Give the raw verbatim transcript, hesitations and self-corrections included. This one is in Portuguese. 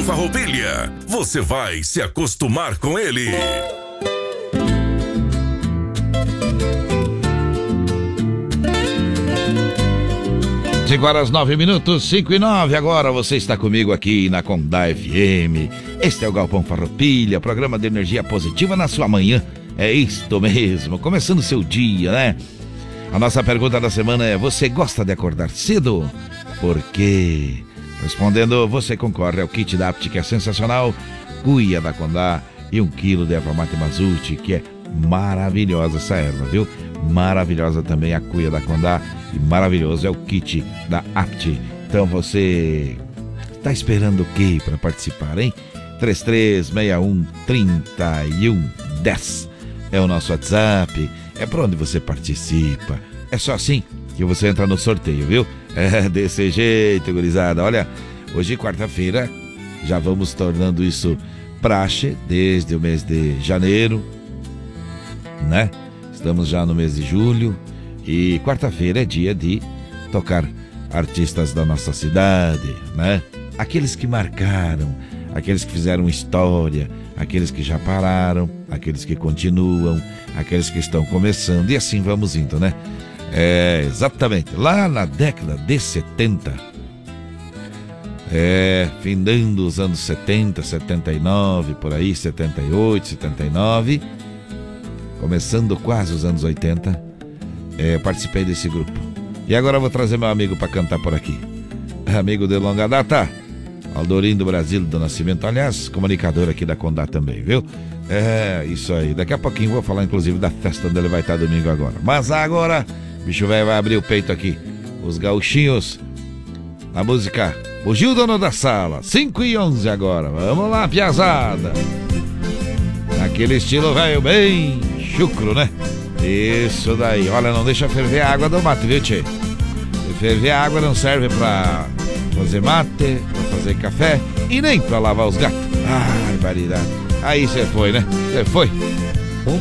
Galpão Farroupilha. Você vai se acostumar com ele. cinco horas nove minutos, cinco e nove. Agora você está comigo aqui na Condá F M. Este é o Galpão Farroupilha, programa de energia positiva na sua manhã. É isto mesmo, começando o seu dia, né? A nossa pergunta da semana é: você gosta de acordar cedo? Por quê? Respondendo, você concorre ao kit da Apt, que é sensacional, cuia da Condá e um quilo de erva mate Mazute, que é maravilhosa essa erva, viu? Maravilhosa também a cuia da Condá e maravilhoso é o kit da Apt. Então você tá esperando o quê para participar, hein? três três seis um, três um um zero é o nosso WhatsApp, é por onde você participa. É só assim que você entra no sorteio, viu? É desse jeito, gurizada. Olha, hoje quarta-feira, já vamos tornando isso praxe desde o mês de janeiro, né? Estamos já no mês de julho e quarta-feira é dia de tocar artistas da nossa cidade, né? Aqueles que marcaram, aqueles que fizeram história, aqueles que já pararam, aqueles que continuam, aqueles que estão começando e assim vamos indo, né? É, exatamente, lá na década de setenta, é, findando os anos setenta, setenta e nove, por aí, setenta e oito, setenta e nove, começando quase os anos oitenta, é, participei desse grupo. E agora eu vou trazer meu amigo para cantar por aqui. Amigo de longa data, Aldorim do Brasil do Nascimento, aliás, comunicador aqui da Condá também, viu? É, isso aí. Daqui a pouquinho vou falar, inclusive, da festa onde ele vai estar domingo agora. Mas agora, bicho velho vai abrir o peito aqui. Os gauchinhos, na música Fugiu, Dono da Sala, cinco e onze agora. Vamos lá, piazada. Naquele estilo velho bem chucro, né? Isso daí. Olha, não deixa ferver a água do mate, viu, tchê? Se ferver a água não serve pra fazer mate, pra fazer café e nem pra lavar os gatos. Ai, variedade. Aí você foi, né? Você foi.